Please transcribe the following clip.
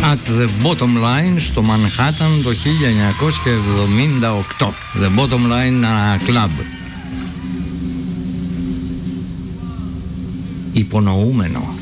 At the Bottom Line στο Manhattan το 1978. The Bottom Line Club. Υπονοούμενο.